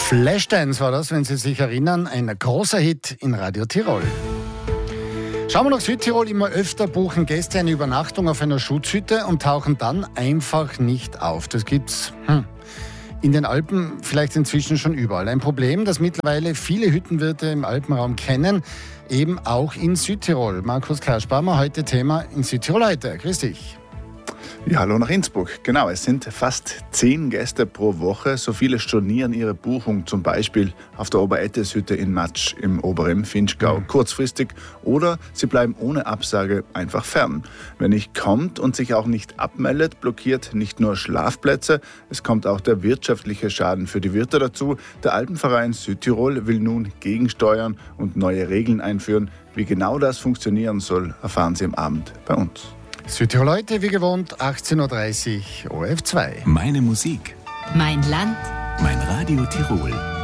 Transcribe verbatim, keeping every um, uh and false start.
Flashdance war das, wenn Sie sich erinnern, ein großer Hit in Radio Tirol. Schauen wir nach Südtirol. Immer öfter buchen Gäste eine Übernachtung auf einer Schutzhütte und tauchen dann einfach nicht auf. Das gibt's hm, in den Alpen vielleicht inzwischen schon überall. Ein Problem, das mittlerweile viele Hüttenwirte im Alpenraum kennen, eben auch in Südtirol. Markus Kerschbaumer, heute Thema in Südtirol heute. Grüß dich. Ja, hallo nach Innsbruck. Genau, es sind fast zehn Gäste pro Woche. So viele stornieren ihre Buchung, zum Beispiel auf der Oberetteshütte in Matsch im oberen Finchgau, mhm. kurzfristig, oder sie bleiben ohne Absage einfach fern. Wer nicht kommt und sich auch nicht abmeldet, blockiert nicht nur Schlafplätze, es kommt auch der wirtschaftliche Schaden für die Wirte dazu. Der Alpenverein Südtirol will nun gegensteuern und neue Regeln einführen. Wie genau das funktionieren soll, erfahren Sie am Abend bei uns. Südtirol heute, wie gewohnt, achtzehn Uhr dreißig, O R F zwei. Meine Musik. Mein Land. Mein Radio Tirol.